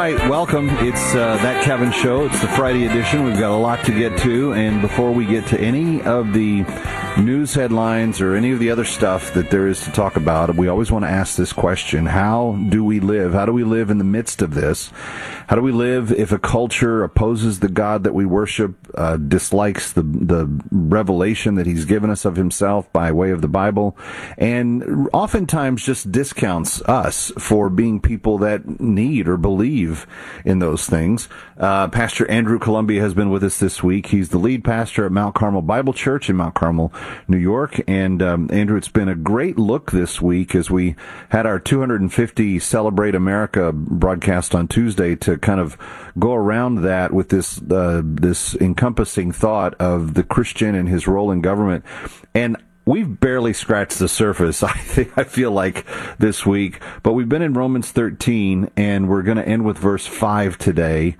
right, welcome. It's That Kevin Show. It's the Friday edition. We've got a lot to get to, and before we get to any of the news headlines or any of the other stuff that there is to talk about, we always want to ask this question: how do we live? How do we live in the midst of this? How do we live if a culture opposes the God that we worship, dislikes the revelation that he's given us of himself by way of the Bible, and oftentimes just discounts us for being people that need or believe in those things? Pastor Andrew Columbia has been with us this week. He's the lead pastor at Mount Carmel Bible Church in Mount Carmel, New York. And Andrew, it's been a great look this week as we had our 250 Celebrate America broadcast on Tuesday to kind of go around that with this encompassing thought of the Christian and his role in government. And we've barely scratched the surface, I feel like, this week. But we've been in Romans 13, and we're going to end with verse 5 today.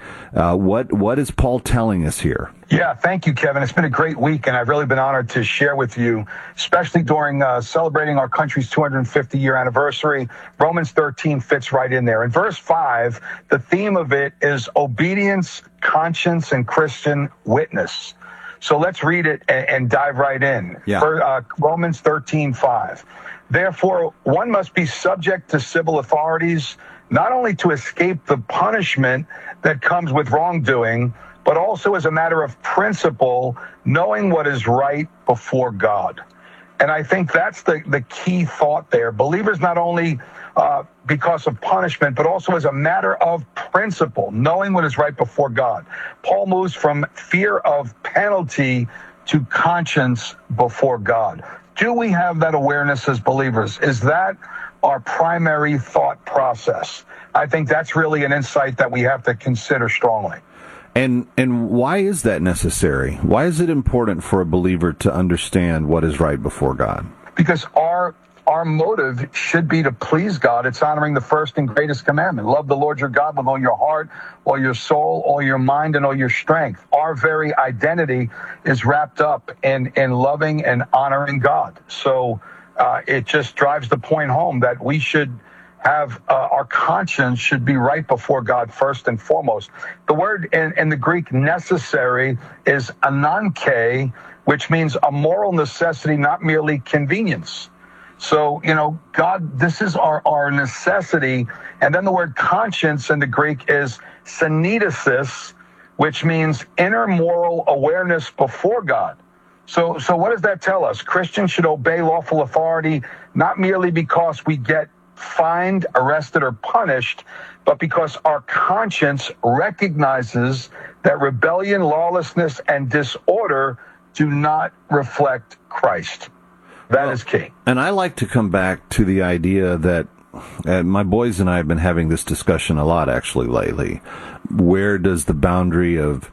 What is Paul telling us here? Yeah, thank you, Kevin. It's been a great week, and I've really been honored to share with you, especially during celebrating our country's 250-year anniversary. Romans 13 fits right in there. In verse 5, the theme of it is obedience, conscience, and Christian witness. So let's read it and dive right in. Yeah. Romans 13:5. Therefore, one must be subject to civil authorities, not only to escape the punishment that comes with wrongdoing, but also as a matter of principle, knowing what is right before God. And I think that's the key thought there. Believers not only because of punishment, but also as a matter of principle, knowing what is right before God. Paul moves from fear of penalty to conscience before God. Do we have that awareness as believers? Is that our primary thought process? I think that's really an insight that we have to consider strongly. And why is that necessary? Why is it important for a believer to understand what is right before God? Because our motive should be to please God. It's honoring the first and greatest commandment. Love the Lord your God with all your heart, all your soul, all your mind, and all your strength. Our very identity is wrapped up in loving and honoring God. So it just drives the point home that we should have our conscience should be right before God first and foremost. The word in the Greek necessary is ananke, which means a moral necessity, not merely convenience. So, God, this is our necessity. And then the word conscience in the Greek is syneidesis, which means inner moral awareness before God. So what does that tell us? Christians should obey lawful authority, not merely because we get fined, arrested, or punished, but because our conscience recognizes that rebellion, lawlessness, and disorder do not reflect Christ. That is key. And I like to come back to the idea that my boys and I have been having this discussion a lot, actually, lately. Where does the boundary of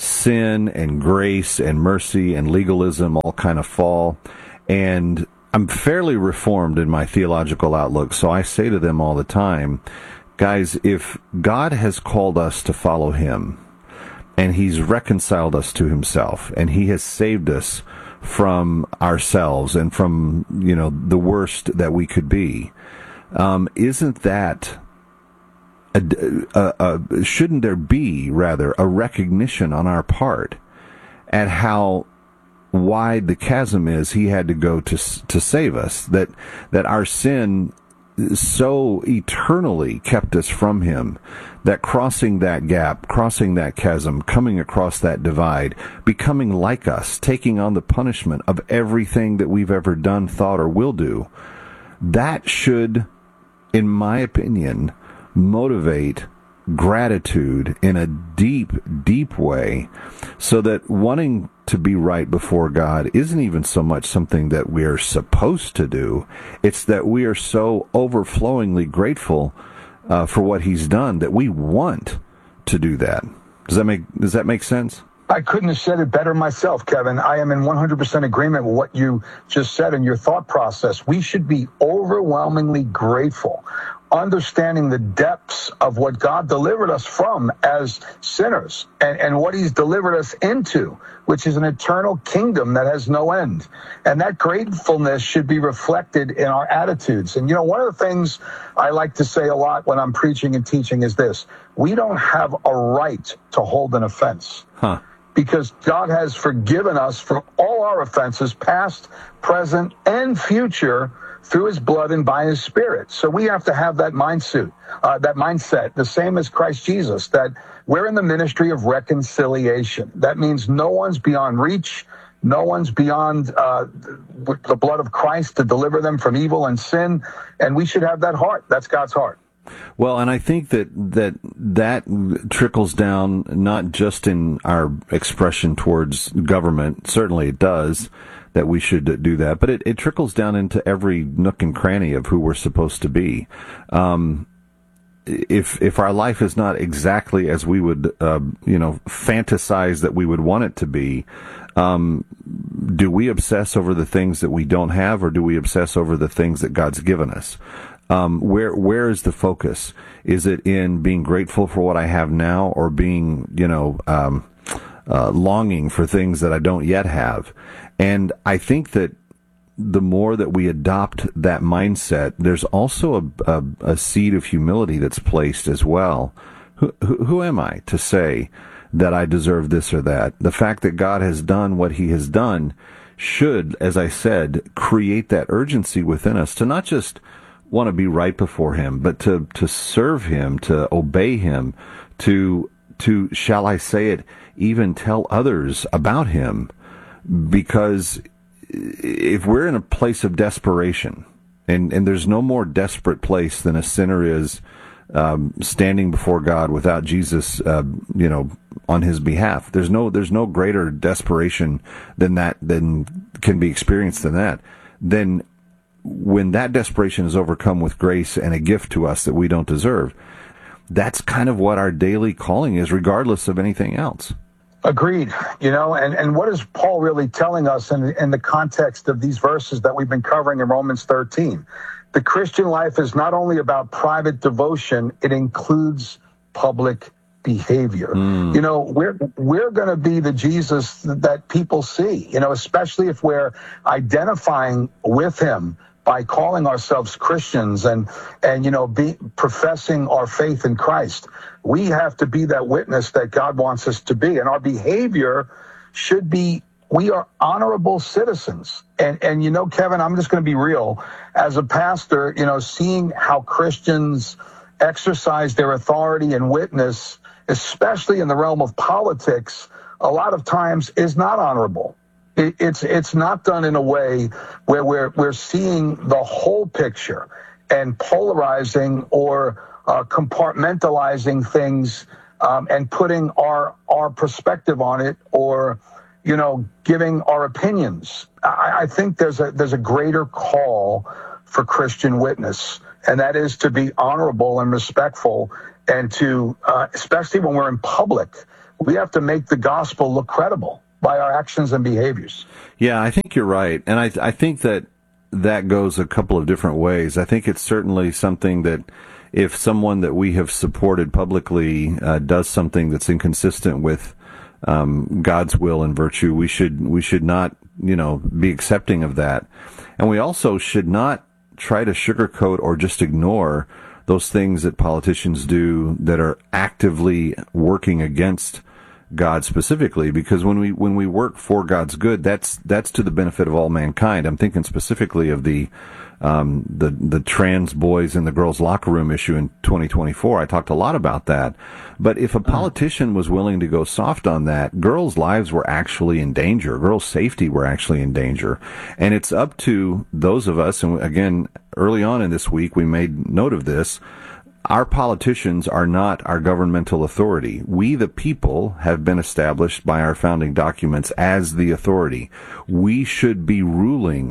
sin and grace and mercy and legalism all kind of fall? And I'm fairly reformed in my theological outlook, so I say to them all the time, guys, if God has called us to follow him, and he's reconciled us to himself, and he has saved us from ourselves and from, the worst that we could be, isn't that, shouldn't there be, rather, a recognition on our part at how wide the chasm is he had to go to save us, that our sin so eternally kept us from him, that crossing that gap, crossing that chasm, coming across that divide, becoming like us, taking on the punishment of everything that we've ever done, thought, or will do, that should, in my opinion, motivate gratitude in a deep, deep way, so that wanting to be right before God isn't even so much something that we are supposed to do. It's that we are so overflowingly grateful for what he's done that we want to do that. Does that make sense? I couldn't have said it better myself, Kevin. I am in 100% agreement with what you just said in your thought process. We should be overwhelmingly grateful. understanding the depths of what God delivered us from as sinners and what he's delivered us into, which is an eternal kingdom that has no end. And that gratefulness should be reflected in our attitudes. And, one of the things I like to say a lot when I'm preaching and teaching is this: we don't have a right to hold an offense. Because God has forgiven us for all our offenses, past, present, and future, through his blood and by his Spirit. So we have to have that mindset, the same as Christ Jesus, that we're in the ministry of reconciliation. That means no one's beyond reach. No one's beyond the blood of Christ to deliver them from evil and sin. And we should have that heart. That's God's heart. Well, and I think that trickles down not just in our expression towards government. Certainly it does, that we should do that, but it trickles down into every nook and cranny of who we're supposed to be. If our life is not exactly as we would, fantasize that we would want it to be, do we obsess over the things that we don't have, or do we obsess over the things that God's given us? Where is the focus? Is it in being grateful for what I have now, or being, longing for things that I don't yet have? And I think that the more that we adopt that mindset, there's also a seed of humility that's placed as well. Who am I to say that I deserve this or that? The fact that God has done what he has done should, as I said, create that urgency within us to not just want to be right before him, but to serve him, to obey him, to, shall I say it, even tell others about him. Because if we're in a place of desperation, and there's no more desperate place than a sinner is standing before God without Jesus, on his behalf. There's no greater desperation than can be experienced than that. Then when that desperation is overcome with grace and a gift to us that we don't deserve, that's kind of what our daily calling is, regardless of anything else. Agreed. And what is Paul really telling us in the context of these verses that we've been covering in Romans 13? The Christian life is not only about private devotion, it includes public behavior. We're going to be the Jesus that people see, especially if we're identifying with him by calling ourselves Christians and professing our faith in Christ. We have to be that witness that God wants us to be. And our behavior should be, we are honorable citizens. And Kevin, I'm just going to be real. As a pastor, seeing how Christians exercise their authority and witness, especially in the realm of politics, a lot of times is not honorable. It's not done in a way where we're seeing the whole picture and polarizing or compartmentalizing things and putting our perspective on it, or giving our opinions. I think there's a greater call for Christian witness, and that is to be honorable and respectful, and to especially when we're in public, we have to make the gospel look credible by our actions and behaviors. Yeah, I think you're right. And I think that goes a couple of different ways. I think it's certainly something that if someone that we have supported publicly does something that's inconsistent with God's will and virtue, we should not, be accepting of that. And we also should not try to sugarcoat or just ignore those things that politicians do that are actively working against God specifically, because when we work for God's good, that's to the benefit of all mankind. I'm thinking specifically of the trans boys in the girls' locker room issue in 2024. I talked a lot about that. But if a politician was willing to go soft on that, girls' lives were actually in danger. Girls' safety were actually in danger. And it's up to those of us, and again, early on in this week, we made note of this. Our politicians are not our governmental authority. We, the people, have been established by our founding documents as the authority. We should be ruling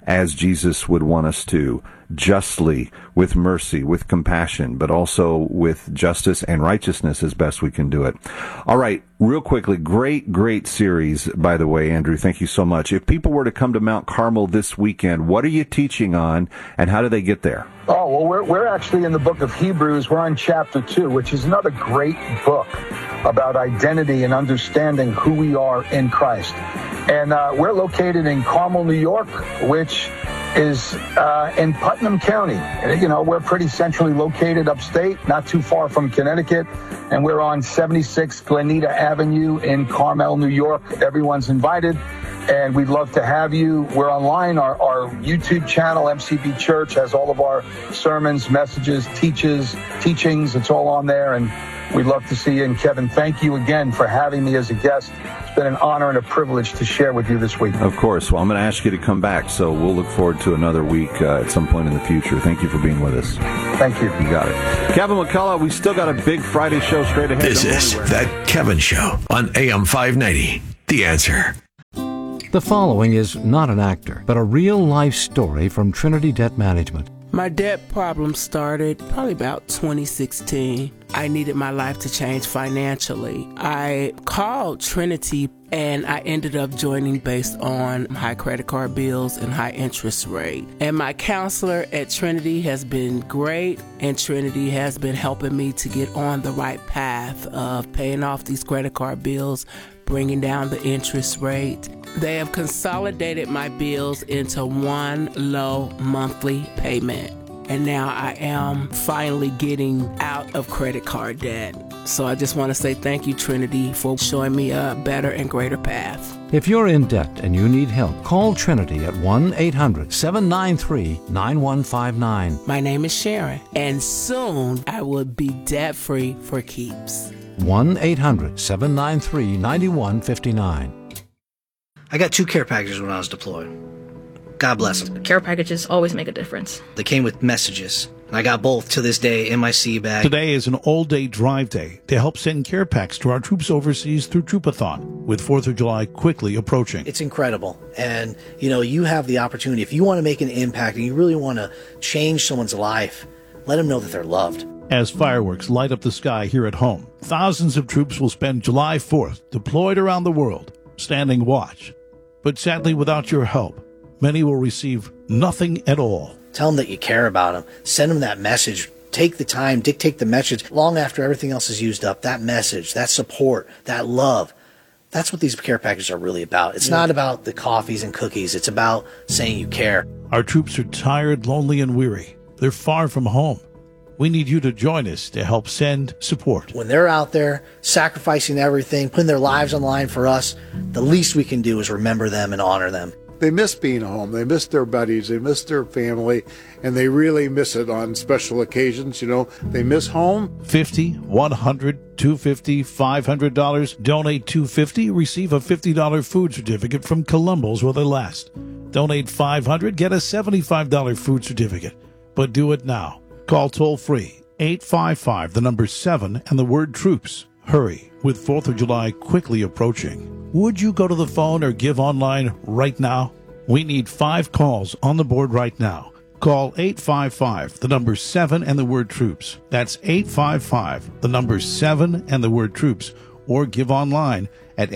as Jesus would want us to, justly, with mercy, with compassion, but also with justice and righteousness as best we can do it. All right, real quickly, great series, by the way, Andrew. Thank you so much. If people were to come to Mount Carmel this weekend, what are you teaching on, and how do they get there? Oh, well, we're actually in the book of Hebrews. We're on chapter 2, which is another great book about identity and understanding who we are in Christ. And we're located in Carmel, New York, which is in Putnam County. You know, we're pretty centrally located upstate, not too far from Connecticut. And we're on 76 Glenita Avenue in Carmel, New York. Everyone's invited, and we'd love to have you. We're online. Our YouTube channel, MCB Church, has all of our sermons, messages, teachings. It's all on there, and we'd love to see you. And Kevin, thank you again for having me as a guest. It's been an honor and a privilege to share with you this week. Of course. Well, I'm going to ask you to come back, so we'll look forward to another week at some point in the future. Thank you for being with us. Thank you. You got it. Kevin McCullough, we still got a big Friday show straight ahead. This is That Kevin Show on AM 590. The Answer. The following is not an actor, but a real-life story from Trinity Debt Management. My debt problem started probably about 2016. I needed my life to change financially. I called Trinity and I ended up joining based on high credit card bills and high interest rate. And my counselor at Trinity has been great, and Trinity has been helping me to get on the right path of paying off these credit card bills, bringing down the interest rate. They have consolidated my bills into one low monthly payment. And now I am finally getting out of credit card debt. So I just want to say thank you, Trinity, for showing me a better and greater path. If you're in debt and you need help, call Trinity at 1-800-793-9159. My name is Sharon, and soon I will be debt-free for keeps. 1-800-793-9159. I got 2 care packages when I was deployed. God bless them. Care packages always make a difference. They came with messages. And I got both to this day in my sea bag. Today is an all-day drive day to help send care packs to our troops overseas through Troopathon, with 4th of July quickly approaching. It's incredible. And, you know, you have the opportunity. If you want to make an impact and you really want to change someone's life, let them know that they're loved. As fireworks light up the sky here at home, thousands of troops will spend July 4th deployed around the world, standing watch. But sadly, without your help, many will receive nothing at all. Tell them that you care about them. Send them that message. Take the time, dictate the message long after everything else is used up. That message, that support, that love. That's what these care packages are really about. It's not about the coffees and cookies. It's about saying you care. Our troops are tired, lonely, and weary. They're far from home. We need you to join us to help send support. When they're out there sacrificing everything, putting their lives on the line for us, the least we can do is remember them and honor them. They miss being home. They miss their buddies. They miss their family, and they really miss it on special occasions. You know, they miss home. $50, $100, $250, $500. Donate $250, receive a $50 food certificate from Columbo's while they last. Donate $500, get a $75 food certificate. But do it now. Call toll-free 855, the number 7, and the word troops. Hurry, with 4th of July quickly approaching. Would you go to the phone or give online right now? We need 5 calls on the board right now. Call 855, the number 7, and the word troops. That's 855, the number 7, and the word troops. Or give online at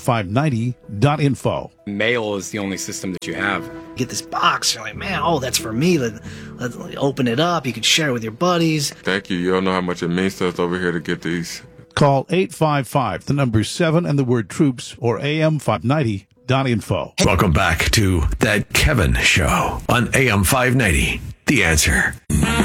am590.info. Mail is the only system that you have. Get this box, you're like, man, oh, that's for me. Let's open it up. You can share it with your buddies. Thank you. You don't know how much it means to us over here to get these. Call 855, the number 7, and the word troops, or am590.info. Welcome back to That Kevin Show on AM 590. The Answer.